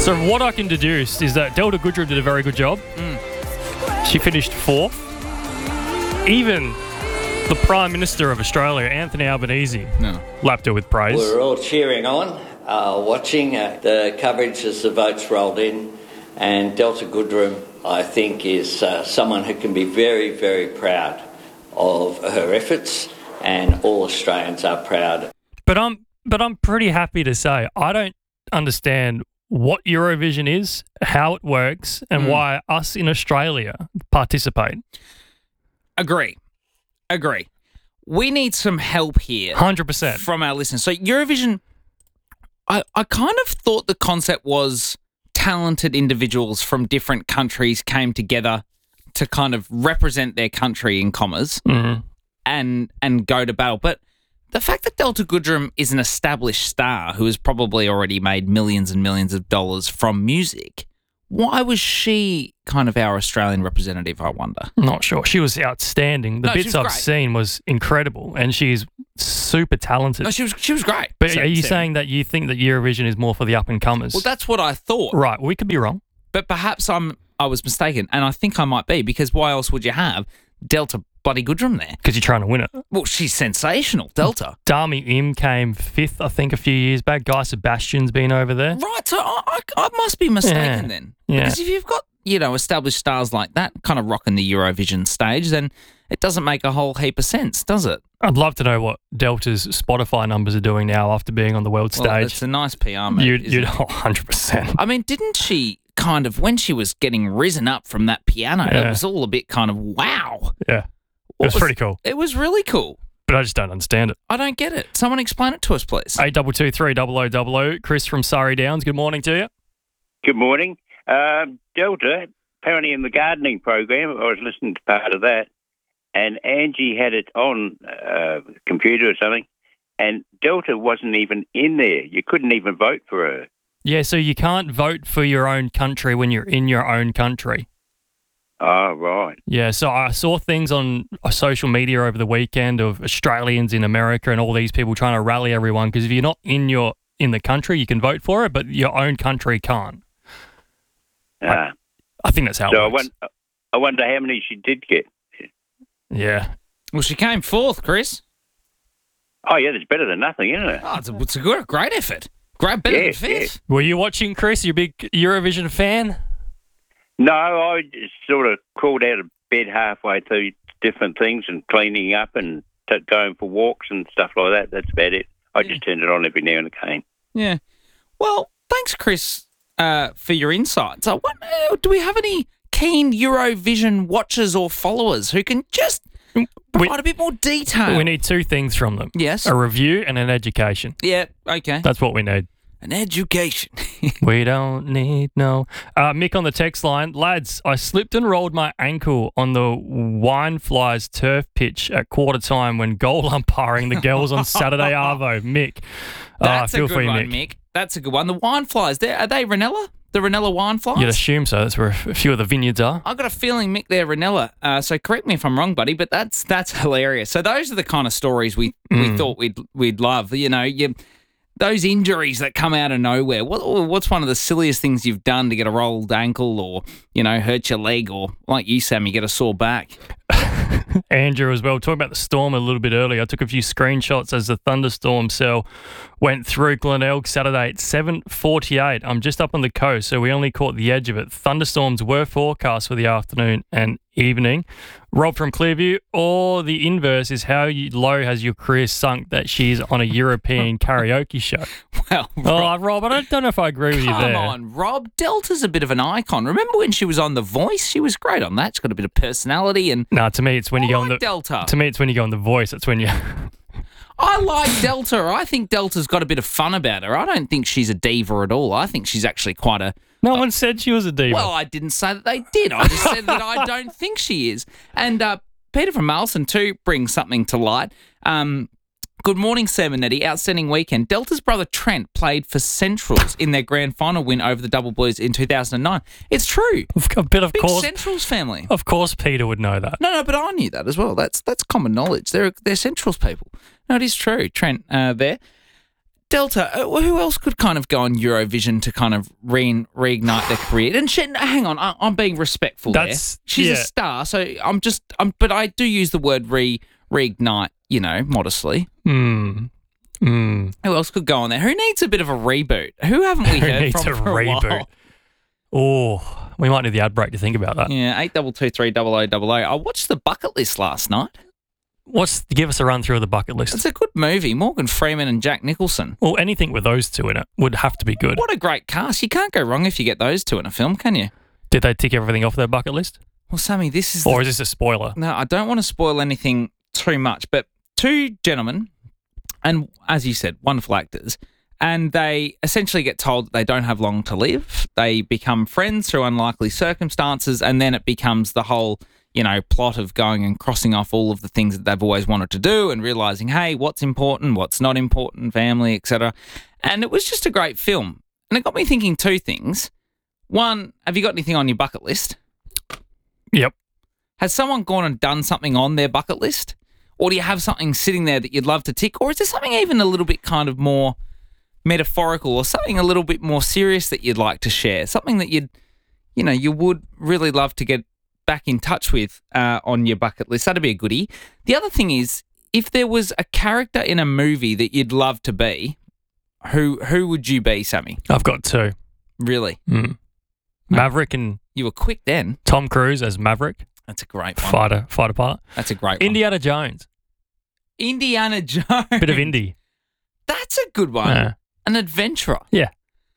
So what I can deduce is that Delta Goodrem did a very good job. She finished 4th. Even the Prime Minister of Australia, Anthony Albanese, lapped her with praise. We're all cheering on, watching the coverage as the votes rolled in, and Delta Goodrem, I think, is someone who can be very, very proud of her efforts, and all Australians are proud. But I'm pretty happy to say I don't understand what Eurovision is, how it works, and why us in Australia participate. Agree. We need some help here. 100%. From our listeners. So Eurovision, I kind of thought the concept was talented individuals from different countries came together to kind of represent their country in commas and go to battle. But the fact that Delta Goodrem is an established star who has probably already made millions and millions of dollars from music, why was she kind of our Australian representative, I wonder? Not sure. She was outstanding. The bits I've seen was incredible, and she's super talented. No, she was great. But are you saying that you think that Eurovision is more for the up-and-comers? Well, that's what I thought. Right, we could be wrong. But perhaps I was mistaken, and I think I might be, because why else would you have Delta bloody Goodrem there? Because you're trying to win it. Well, she's sensational, Delta. Dami Im came 5th, I think, a few years back. Guy Sebastian's been over there. Right, so I must be mistaken then. Yeah. Because if you've got, established stars like that kind of rocking the Eurovision stage, then it doesn't make a whole heap of sense, does it? I'd love to know what Delta's Spotify numbers are doing now after being on the world stage. Well, it's a nice PR move. You'd 100%. I mean, didn't she kind of, when she was getting risen up from that piano, it was all a bit kind of wow. Yeah. It was pretty cool. It was really cool. But I just don't understand it. I don't get it. Someone explain it to us, please. 8223 Chris from Surrey Downs. Good morning to you. Good morning. Delta, apparently in the gardening program, I was listening to part of that, and Angie had it on a computer or something, and Delta wasn't even in there. You couldn't even vote for her. Yeah, so you can't vote for your own country when you're in your own country. Oh, right. Yeah, so I saw things on social media over the weekend of Australians in America and all these people trying to rally everyone, because if you're not in the country, you can vote for it, but your own country can't. I think that's how it works. I wonder how many she did get. Yeah. Well, she came 4th, Chris. Oh, yeah, that's better than nothing, isn't it? Oh, it's a great effort. Better than 5th. Yes. Were you watching, Chris? You a big Eurovision fan? No, I just sort of crawled out of bed halfway through different things and cleaning up and going for walks and stuff like that. That's about it. I just turned it on every now and again. Yeah. Well, thanks, Chris, for your insights. Do we have any keen Eurovision watchers or followers who can just provide a bit more detail? We need 2 things from them. Yes. A review and an education. Yeah, okay. That's what we need. An education. We don't need no. Mick on the text line. Lads, I slipped and rolled my ankle on the Wineflies turf pitch at quarter time when goal umpiring the girls on Saturday Arvo. Mick. That's a feel good free, one, Mick. That's a good one. The Wineflies, are they Ranella? The Ranella Wineflies? You'd assume so. That's where a few of the vineyards are. I've got a feeling, Mick, they're Ranella. So correct me if I'm wrong, buddy, but that's hilarious. So those are the kind of stories we thought we'd love. Those injuries that come out of nowhere. What's one of the silliest things you've done to get a rolled ankle or, hurt your leg or, like you, Sam, you get a sore back? Andrew as well. Talking about the storm a little bit earlier. I took a few screenshots as the thunderstorm cell went through Glenelg Saturday at 7:48. I'm just up on the coast, so we only caught the edge of it. Thunderstorms were forecast for the afternoon and evening. Rob from Clearview, or the inverse is how low has your career sunk that she's on a European karaoke show? Well, Rob, I don't know if I agree with you there. Come on, Rob. Delta's a bit of an icon. Remember when she was on The Voice? She was great on that. She's got a bit of personality. And no, to me, it's when you go on the Delta. To me, it's when you go on The Voice. That's when you. I like Delta. I think Delta's got a bit of fun about her. I don't think she's a diva at all. I think she's actually quite a... No one said she was a diva. Well, I didn't say that they did. I just said that I don't think she is. And Peter from Malson too brings something to light. Good morning, Sam and Eddie. Outstanding weekend. Delta's brother Trent played for Centrals in their grand final win over the Double Blues in 2009. It's true. Of Big course, Centrals family. Of course, Peter would know that. No, but I knew that as well. That's common knowledge. They're Centrals people. No, it is true. Trent there. Delta, who else could kind of go on Eurovision to kind of reignite their career? And hang on, I'm being respectful there. She's a star, so but I do use the word reignite, modestly. Hmm. Who else could go on there? Who needs a bit of a reboot? Who haven't we heard from for a while? Oh, we might need the ad break to think about that. Yeah, 8223 I watched The Bucket List last night. Give us a run through of The Bucket List. It's a good movie. Morgan Freeman and Jack Nicholson. Well, anything with those two in it would have to be good. What a great cast. You can't go wrong if you get those two in a film, can you? Did they tick everything off their bucket list? Well, Sammy, this is... Or is this a spoiler? No, I don't want to spoil anything too much, but two gentlemen, and as you said, wonderful actors, and they essentially get told that they don't have long to live. They become friends through unlikely circumstances, and then it becomes the whole, plot of going and crossing off all of the things that they've always wanted to do and realising, hey, what's important, what's not important, family, etc. And it was just a great film. And it got me thinking two things. One, have you got anything on your bucket list? Yep. Has someone gone and done something on their bucket list? Or do you have something sitting there that you'd love to tick? Or is there something even a little bit kind of more metaphorical or something a little bit more serious that you'd like to share? Something that you would really love to get back in touch with on your bucket list. That'd be a goodie. The other thing is, if there was a character in a movie that you'd love to be, who would you be, Sammy? I've got two. Really? Maverick and... You were quick then. Tom Cruise as Maverick. That's a great one. Fighter pilot. That's a great Indiana Jones. Indiana Jones. Bit of Indy. That's a good one. Yeah. An adventurer. Yeah.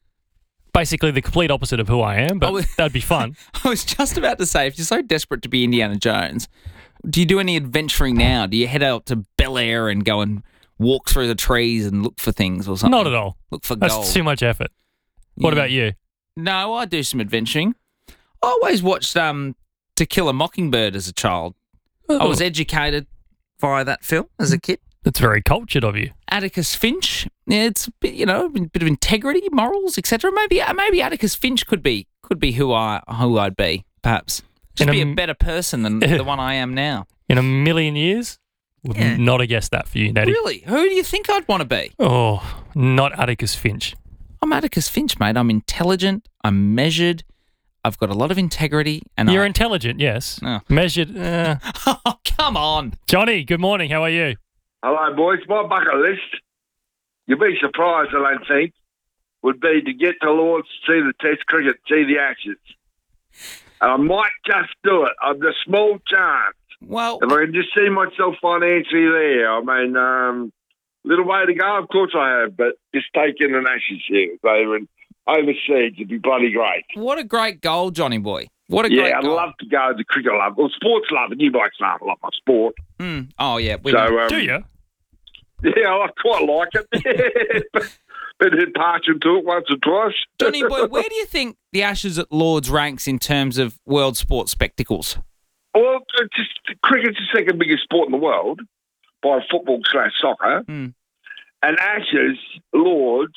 Basically the complete opposite of who I am, but that'd be fun. I was just about to say, if you're so desperate to be Indiana Jones, do you do any adventuring now? Do you head out to Bel Air and go and walk through the trees and look for things or something? Not at all. Look for gold. That's too much effort. What about you? No, I do some adventuring. I always watched To Kill a Mockingbird as a child. I was educated via that film as a kid. That's very cultured of you. Atticus Finch. Yeah, it's a bit, a bit of integrity, morals, etc. Maybe Atticus Finch could be who I'd be, perhaps. Just be a better person than the one I am now. In a million years, would not have guessed that for you, Natty. Really? Who do you think I'd want to be? Oh, not Atticus Finch. I'm Atticus Finch, mate. I'm intelligent. I'm measured. I've got a lot of integrity. And You're intelligent, yes. Oh. Measured. Oh, come on. Johnny, good morning. How are you? Hello, boys. My bucket list, you'll be surprised, I don't think, would be to get to Lord's, see the Test cricket, see the Ashes. And I might just do it. I've a small chance. Well, if I can just see myself financially there. I mean, little way to go, of course I have, but just taking an Ashes here over and overseas would be bloody great. What a great goal, Johnny boy. What a great goal. Yeah, I'd love to go to cricket love. Well, sports love, and you guys know I love my sport. Oh, yeah. Do you? Yeah, I quite like it. Been partial to it once or twice. Johnny boy, where do you think the Ashes at Lord's ranks in terms of world sports spectacles? Well, cricket's the second biggest sport in the world by football/soccer. And Ashes, Lord's,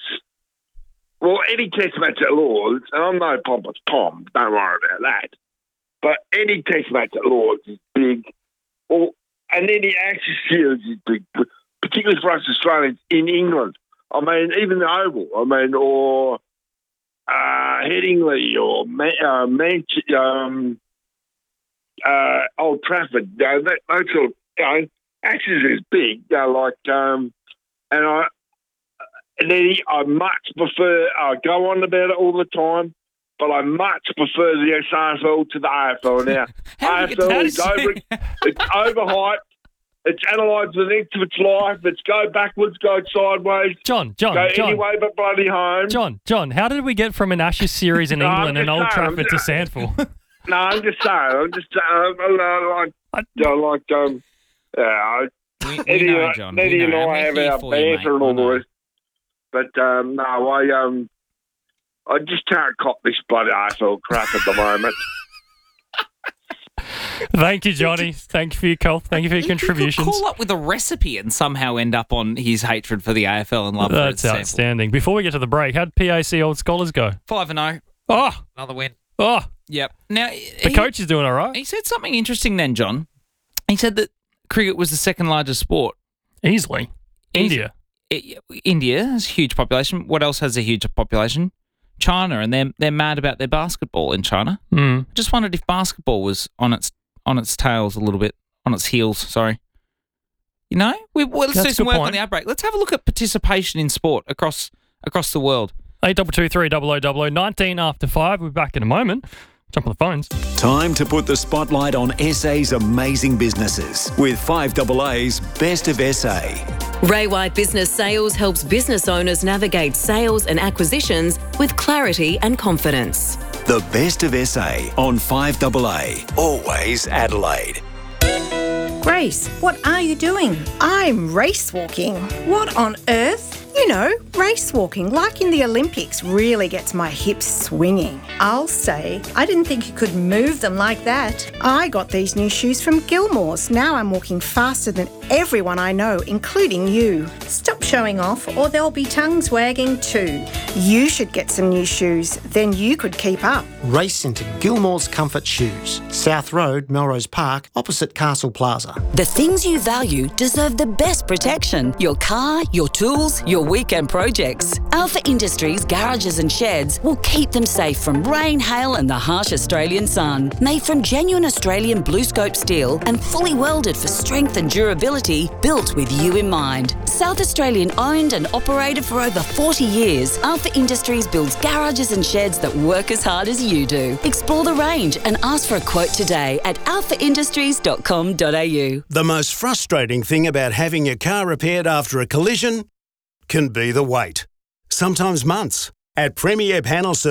well, any test match at Lord's, and I'm no pompous Tom, don't worry about that, but any test match at Lord's is big. And any Ashes series is big, particularly for us Australians in England. I mean, even the Oval, or Headingley or Old Trafford, those sort of, Ashes is big, and I much prefer, I go on about it all the time, but I much prefer the SAFL to the AFL now. AFL is it's overhyped. It's analysed the length of its life. It's go backwards, go sideways. John. Anyway but bloody home. John, how did we get from an Ashes series in England and Old Trafford to Sandford? No, I'm just saying. Eddie and I have our banter and all the rest. But no, I just can't cop this bloody AFL crap at the moment. Thank you, Johnny. Thank you for your call. Thank you for your contributions. You could call up with a recipe and somehow end up on his hatred for the AFL and love That's for its outstanding. Sample. Before we get to the break, how did PAC Old Scholars go? 5-0. Oh, another win. Oh, yep. Now the coach is doing all right. He said something interesting then, John. He said that cricket was the second largest sport. Easily. India. India has a huge population. What else has a huge population? China, and they're mad about their basketball in China. I just wondered if basketball was on its tails a little bit, on its heels. Sorry. You know, let's do some work on the outbreak. Let's have a look at participation in sport across the world. 8223 19 after 5. We're back in a moment. Jump on the phones. Time to put the spotlight on SA's amazing businesses with 5AA's Best of SA. Ray White Business Sales helps business owners navigate sales and acquisitions with clarity and confidence. The Best of SA on 5AA. Always Adelaide. Grace, what are you doing? I'm race walking. What on earth? You know, race walking, like in the Olympics, really gets my hips swinging. I'll say, I didn't think you could move them like that. I got these new shoes from Gilmore's. Now I'm walking faster than everyone I know, including you. Stop showing off or there'll be tongues wagging too. You should get some new shoes, then you could keep up. Race into Gilmore's Comfort Shoes, South Road, Melrose Park, opposite Castle Plaza. The things you value deserve the best protection. Your car, your tools, your weekend projects. Alpha Industries garages and sheds will keep them safe from rain, hail and the harsh Australian sun. Made from genuine Australian blue scope steel and fully welded for strength and durability, built with you in mind. South Australian owned and operated for over 40 years, Alpha Industries builds garages and sheds that work as hard as you do. Explore the range and ask for a quote today at alphaindustries.com.au. The most frustrating thing about having your car repaired after a collision can be the wait. Sometimes months. At Premier Panel Service,